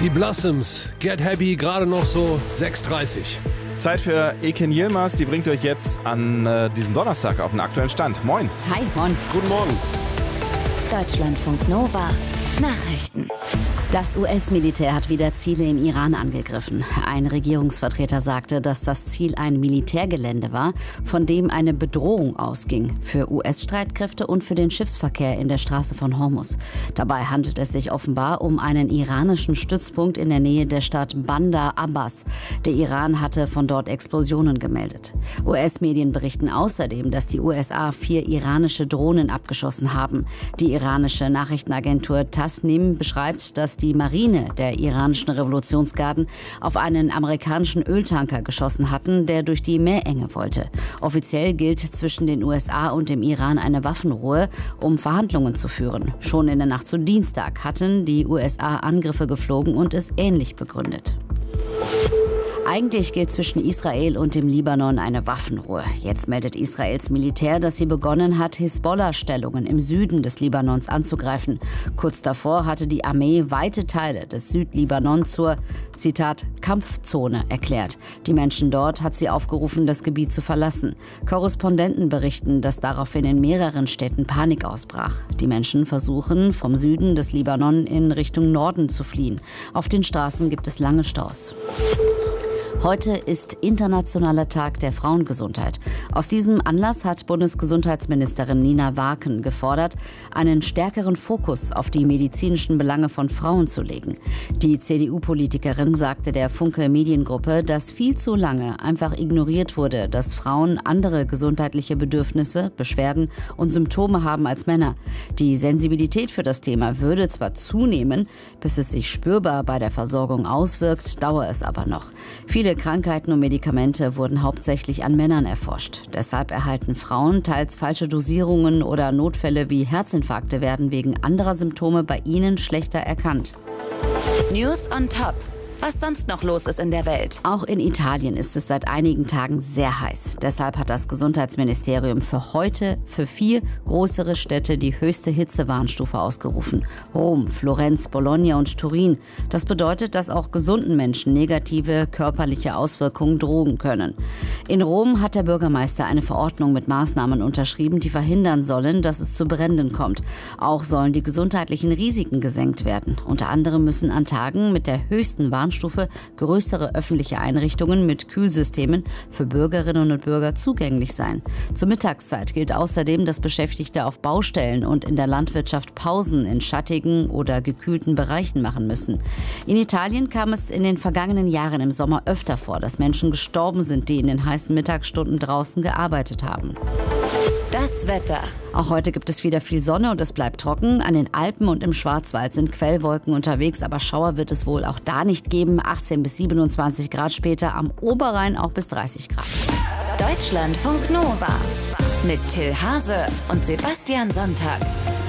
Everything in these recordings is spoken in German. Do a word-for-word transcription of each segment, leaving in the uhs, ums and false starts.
Die Blossoms, Get Happy, gerade noch so sechs Uhr dreißig. Zeit für Eken Yilmaz, die bringt euch jetzt an äh, diesen Donnerstag auf den aktuellen Stand. Moin. Hi, moin. Guten Morgen. Deutschlandfunk Nova. Nachrichten. Das U S-Militär hat wieder Ziele im Iran angegriffen. Ein Regierungsvertreter sagte, dass das Ziel ein Militärgelände war, von dem eine Bedrohung ausging für U S-Streitkräfte und für den Schiffsverkehr in der Straße von Hormuz. Dabei handelt es sich offenbar um einen iranischen Stützpunkt in der Nähe der Stadt Bandar Abbas. Der Iran hatte von dort Explosionen gemeldet. U S-Medien berichten außerdem, dass die U S A vier iranische Drohnen abgeschossen haben. Die iranische Nachrichtenagentur Tasnim beschreibt, dass die Marine der iranischen Revolutionsgarden auf einen amerikanischen Öltanker geschossen hatten, der durch die Meerenge wollte. Offiziell gilt zwischen den U S A und dem Iran eine Waffenruhe, um Verhandlungen zu führen. Schon in der Nacht zu Dienstag hatten die U S A Angriffe geflogen und es ähnlich begründet. Eigentlich gilt zwischen Israel und dem Libanon eine Waffenruhe. Jetzt meldet Israels Militär, dass sie begonnen hat, Hisbollah-Stellungen im Süden des Libanons anzugreifen. Kurz davor hatte die Armee weite Teile des Südlibanon zur, Zitat, Kampfzone erklärt. Die Menschen dort hat sie aufgerufen, das Gebiet zu verlassen. Korrespondenten berichten, dass daraufhin in mehreren Städten Panik ausbrach. Die Menschen versuchen, vom Süden des Libanon in Richtung Norden zu fliehen. Auf den Straßen gibt es lange Staus. Heute ist Internationaler Tag der Frauengesundheit. Aus diesem Anlass hat Bundesgesundheitsministerin Nina Waaken gefordert, einen stärkeren Fokus auf die medizinischen Belange von Frauen zu legen. Die C D U-Politikerin sagte der Funke Mediengruppe, dass viel zu lange einfach ignoriert wurde, dass Frauen andere gesundheitliche Bedürfnisse, Beschwerden und Symptome haben als Männer. Die Sensibilität für das Thema würde zwar zunehmen, bis es sich spürbar bei der Versorgung auswirkt, dauere es aber noch. Viele Krankheiten und Medikamente wurden hauptsächlich an Männern erforscht. Deshalb erhalten Frauen teils falsche Dosierungen oder Notfälle wie Herzinfarkte werden wegen anderer Symptome bei ihnen schlechter erkannt. News on Top. Was sonst noch los ist in der Welt. Auch in Italien ist es seit einigen Tagen sehr heiß. Deshalb hat das Gesundheitsministerium für heute für vier größere Städte die höchste Hitzewarnstufe ausgerufen. Rom, Florenz, Bologna und Turin. Das bedeutet, dass auch gesunden Menschen negative körperliche Auswirkungen drohen können. In Rom hat der Bürgermeister eine Verordnung mit Maßnahmen unterschrieben, die verhindern sollen, dass es zu Bränden kommt. Auch sollen die gesundheitlichen Risiken gesenkt werden. Unter anderem müssen an Tagen mit der höchsten Warnstufe größere öffentliche Einrichtungen mit Kühlsystemen für Bürgerinnen und Bürger zugänglich sein. Zur Mittagszeit gilt außerdem, dass Beschäftigte auf Baustellen und in der Landwirtschaft Pausen in schattigen oder gekühlten Bereichen machen müssen. In Italien kam es in den vergangenen Jahren im Sommer öfter vor, dass Menschen gestorben sind, die in den heißen Mittagsstunden draußen gearbeitet haben. Das Wetter. Auch heute gibt es wieder viel Sonne und es bleibt trocken. An den Alpen und im Schwarzwald sind Quellwolken unterwegs, aber Schauer wird es wohl auch da nicht geben. achtzehn bis siebenundzwanzig Grad später, am Oberrhein auch bis dreißig Grad. Deutschlandfunk Nova mit Till Hase und Sebastian Sonntag.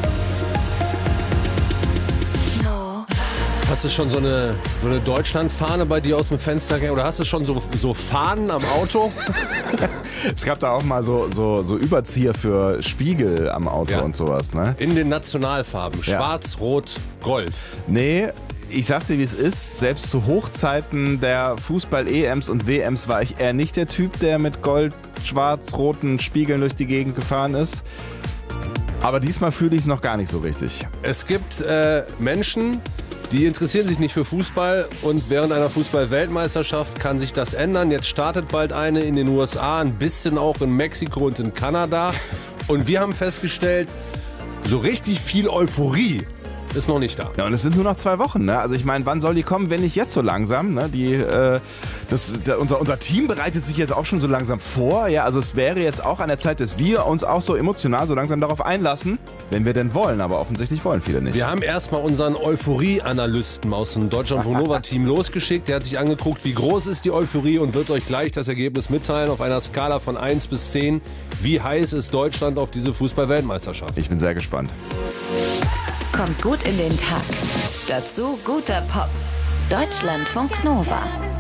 Hast du schon so eine, so eine Deutschlandfahne bei dir aus dem Fenster gehängt? Oder hast du schon so, so Fahnen am Auto? Es gab da auch mal so, so, so Überzieher für Spiegel am Auto, ja, und sowas, ne? In den Nationalfarben. Ja. Schwarz, Rot, Gold. Nee, ich sag's dir, wie es ist. Selbst zu Hochzeiten der Fußball-E Ms und W Ms war ich eher nicht der Typ, der mit gold, schwarz, roten Spiegeln durch die Gegend gefahren ist. Aber diesmal fühle ich es noch gar nicht so richtig. Es gibt äh, Menschen, die interessieren sich nicht für Fußball und während einer Fußball-Weltmeisterschaft kann sich das ändern. Jetzt startet bald eine in den U S A, ein bisschen auch in Mexiko und in Kanada. Und wir haben festgestellt, so richtig viel Euphorie ist noch nicht da. Ja, und es sind nur noch zwei Wochen, ne? Also ich meine, wann soll die kommen, wenn nicht jetzt so langsam, ne? Die, äh, das, der, unser, unser Team bereitet sich jetzt auch schon so langsam vor, ja? Also es wäre jetzt auch an der Zeit, dass wir uns auch so emotional so langsam darauf einlassen, wenn wir denn wollen, aber offensichtlich wollen viele nicht. Wir haben erstmal unseren Euphorie-Analysten aus dem Deutschlandfunk-Nova-Team losgeschickt. Der hat sich angeguckt, wie groß ist die Euphorie und wird euch gleich das Ergebnis mitteilen auf einer Skala von eins bis zehn. Wie heiß ist Deutschland auf diese Fußball-Weltmeisterschaft? Ich bin sehr gespannt. Kommt gut in den Tag. Dazu guter Pop. Deutschlandfunk Nova.